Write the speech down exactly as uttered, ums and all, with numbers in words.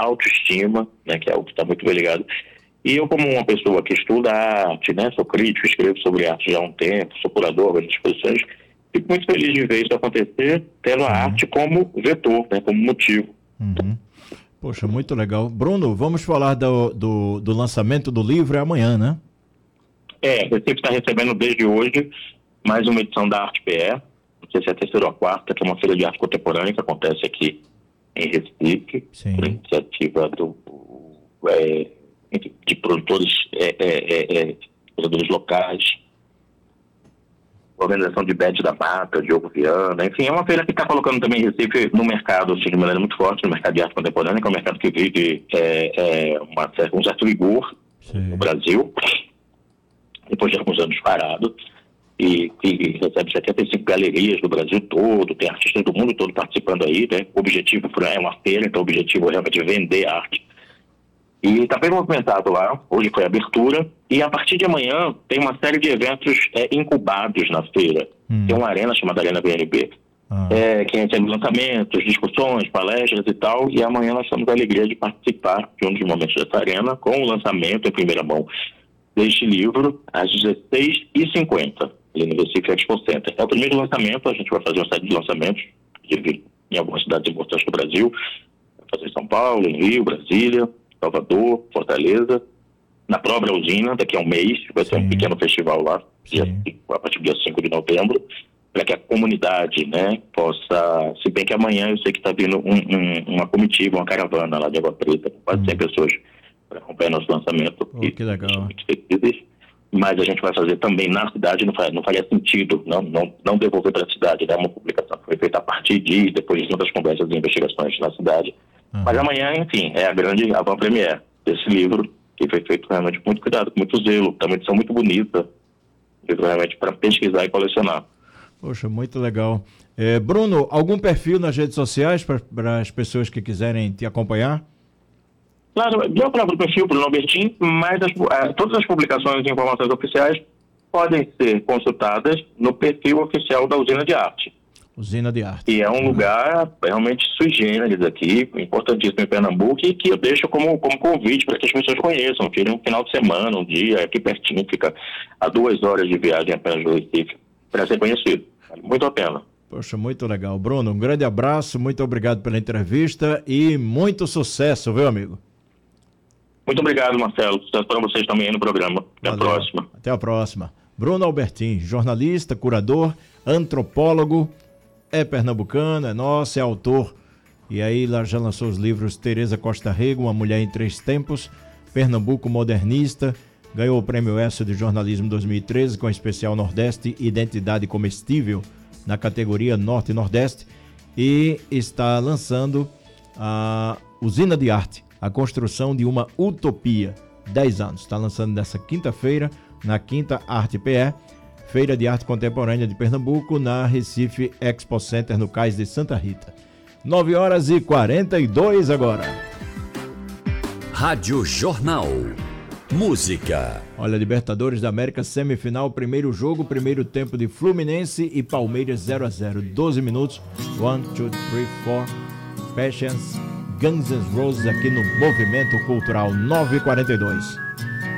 autoestima, né, que é algo que está muito bem ligado. E eu, como uma pessoa que estuda arte, né, sou crítico, escrevo sobre arte já há um tempo, sou curador de exposições, fico muito feliz de ver isso acontecer, tendo a uhum. arte como vetor, né, como motivo. Uhum. Poxa, muito legal. Bruno, vamos falar do, do, do lançamento do livro, é amanhã, né? É, Recife está recebendo desde hoje mais uma edição da Arte P E, não sei se é a terceira ou a quarta, que é uma feira de arte contemporânea que acontece aqui em Recife, Sim. por iniciativa do, é, de produtores, é, é, é, produtores locais, organização de Bete da Mata, Diogo Viana, enfim, é uma feira que está colocando também Recife no mercado, assim, de maneira muito forte, no mercado de arte contemporânea, que é um mercado que vive é, é, uma, um certo vigor Sim. no Brasil, depois de alguns anos parado, e que recebe setenta e cinco galerias do Brasil todo, tem artistas do mundo todo participando aí, né? O objetivo é uma feira, então o objetivo é realmente vender arte. E está bem movimentado lá, hoje foi a abertura, e a partir de amanhã tem uma série de eventos é, incubados na feira. Hum. Tem uma arena chamada Arena B N B, ah. é, que recebe lançamentos, discussões, palestras e tal, e amanhã nós temos a alegria de participar de um dos momentos dessa arena, com o lançamento em primeira mão deste livro, às dezesseis e cinquenta, ali no Recife Expo Center. É o primeiro lançamento, a gente vai fazer uma série de lançamentos em algumas cidades importantes do Brasil, vai fazer em São Paulo, em Rio, Brasília, Salvador, Fortaleza, na própria usina, daqui a um mês, vai ter um pequeno festival lá, dia, a partir do dia cinco de novembro, para que a comunidade, né, possa, se bem que amanhã eu sei que está vindo um, um, uma comitiva, uma caravana lá de Água Preta, com quase cem pessoas para acompanhar nosso lançamento. Oh, que legal. Mas a gente vai fazer também na cidade, não, faz, não faria sentido não, não, não devolver para a cidade, né, uma publicação que foi feita a partir de, depois de muitas conversas e investigações na cidade. Uhum. Mas amanhã, enfim, é a grande avant-première desse livro, que foi feito realmente com muito cuidado, com muito zelo, também edição muito bonita, livro realmente para pesquisar e colecionar. Poxa, muito legal. É, Bruno, algum perfil nas redes sociais para as pessoas que quiserem te acompanhar? Claro, meu próprio perfil, Bruno Albertin, mas as, uh, todas as publicações e informações oficiais podem ser consultadas no perfil oficial da Usina de Arte. Usina de Arte. E é um uhum. lugar realmente sui generis aqui, importantíssimo em Pernambuco, e que eu deixo como, como convite para que as pessoas conheçam, tirem um final de semana, um dia, aqui pertinho, fica a duas horas de viagem apenas do Recife, para ser conhecido. Vale muito a pena. Poxa, muito legal. Bruno, um grande abraço, muito obrigado pela entrevista e muito sucesso, viu, amigo? Muito obrigado, Marcelo. Sucesso para vocês também aí no programa. Até Valeu. a próxima. Até a próxima. Bruno Albertin, jornalista, curador, antropólogo, é pernambucano, é nosso, é autor. E aí lá já lançou os livros Tereza Costa Rego, Uma Mulher em Três Tempos, Pernambuco Modernista, ganhou o Prêmio ESSO de Jornalismo dois mil e treze com especial Nordeste Identidade Comestível na categoria Norte e Nordeste e está lançando a Usina de Arte, a construção de uma utopia, dez anos. Está lançando nessa quinta-feira, na Quinta Arte P E, Feira de Arte Contemporânea de Pernambuco, na Recife Expo Center, no Cais de Santa Rita. nove horas e quarenta e dois agora. Rádio Jornal. Música. Olha, Libertadores da América, semifinal, primeiro jogo, primeiro tempo de Fluminense e Palmeiras zero a zero, doze minutos, um, dois, três, quatro, Patience, Guns N' Roses aqui no Movimento Cultural nove e quarenta e dois.